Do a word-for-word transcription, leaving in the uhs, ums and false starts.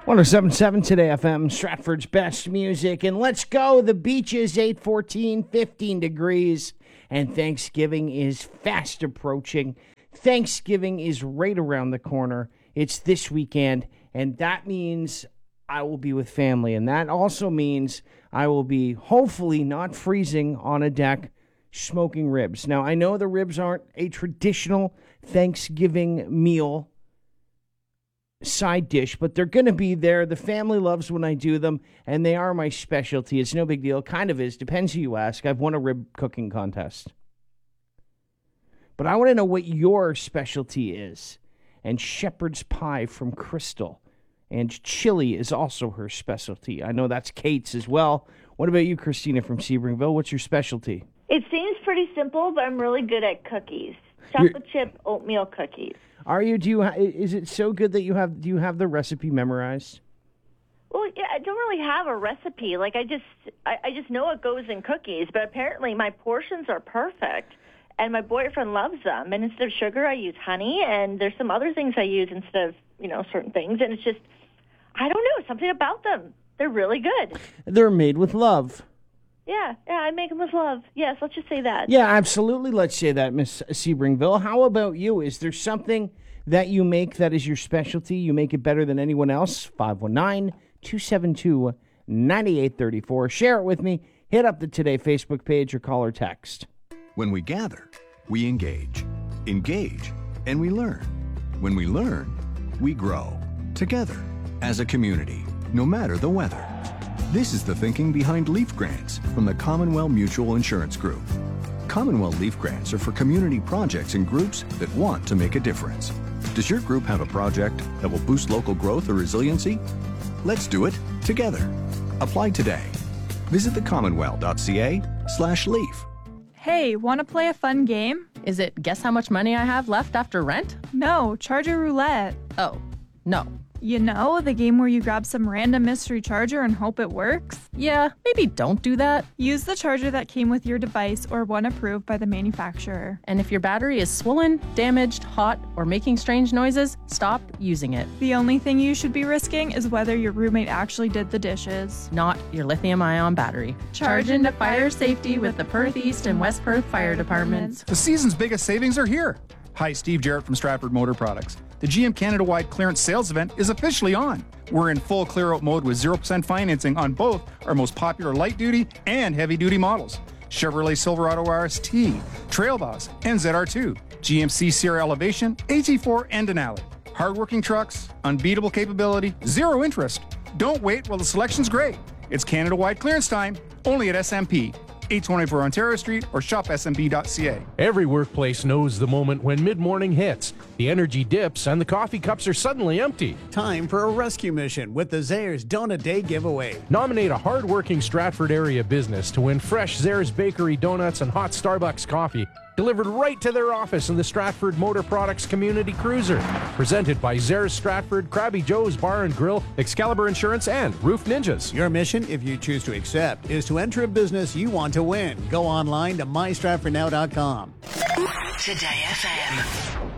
one oh seven point seven Today F M, Stratford's best music. And let's go. The beach is eight fourteen, fifteen degrees. And Thanksgiving is fast approaching. Thanksgiving is right around the corner. It's this weekend. And that means I will be with family. And that also means I will be hopefully not freezing on a deck smoking ribs. Now, I know the ribs aren't a traditional Thanksgiving meal side dish, but they're going to be there. The family loves when I do them, and they are my specialty. It's no big deal. Kind of is. Depends who you ask. I've won a rib cooking contest. But I want to know what your specialty is. And shepherd's pie from Crystal. And chili is also her specialty. I know that's Kate's as well. What about you, Christina from Sebringville? What's your specialty? It seems pretty simple, but I'm really good at cookies. Chocolate You're... chip oatmeal cookies. Are you? Do you? Ha- is it so good that you have? Do you have the recipe memorized? Well, yeah, I don't really have a recipe. Like I just, I, I just know what goes in cookies. But apparently, my portions are perfect, and my boyfriend loves them. And instead of sugar, I use honey, and there's some other things I use instead of you know certain things. And it's just, I don't know, something about them. They're really good. They're made with love. Yeah, yeah, I make them with love. Yes, let's just say that. Yeah, absolutely. Let's say that, Miss Sebringville. How about you? Is there something that you make that is your specialty? You make it better than anyone else? five one nine, two seven two, nine eight three four. Share it with me. Hit up the Today Facebook page or call or text. When we gather, we engage. Engage, and we learn. When we learn, we grow. Together, as a community, no matter the weather. This is the thinking behind Leaf Grants from the Commonwealth Mutual Insurance Group. Commonwealth Leaf Grants are for community projects and groups that want to make a difference. Does your group have a project that will boost local growth or resiliency? Let's do it together. Apply today. Visit thecommonwealth.ca slash leaf. Hey, want to play a fun game? Is it guess how much money I have left after rent? No, Charger Roulette. Oh, no. You know, the game where you grab some random mystery charger and hope it works? Yeah, maybe don't do that. Use the charger that came with your device or one approved by the manufacturer. And if your battery is swollen, damaged, hot, or making strange noises, stop using it. The only thing you should be risking is whether your roommate actually did the dishes. Not your lithium-ion battery. Charge into fire safety with the Perth East and West Perth Fire Departments. The season's biggest savings are here. Hi, Steve Jarrett from Stratford Motor Products. The G M Canada-wide clearance sales event is officially on. We're in full clear-out mode with zero percent financing on both our most popular light-duty and heavy-duty models. Chevrolet Silverado R S T, Trail Boss, and Z R two. G M C Sierra Elevation, A T four, and Denali. Hardworking trucks, unbeatable capability, zero interest. Don't wait while the selection's great. It's Canada-wide clearance time, only at S M P. eight twenty-four Ontario Street or shop s m p dot c a. Every workplace knows the moment when mid-morning hits. The energy dips and the coffee cups are suddenly empty. Time for a rescue mission with the Zayres Donut Day giveaway. Nominate a hard-working Stratford area business to win fresh Zayres Bakery donuts and hot Starbucks coffee delivered right to their office in the Stratford Motor Products Community Cruiser. Presented by Zayres Stratford, Krabby Joe's Bar and Grill, Excalibur Insurance, and Roof Ninjas. Your mission, if you choose to accept, is to enter a business you want to win. Go online to my stratford now dot com. Today F M.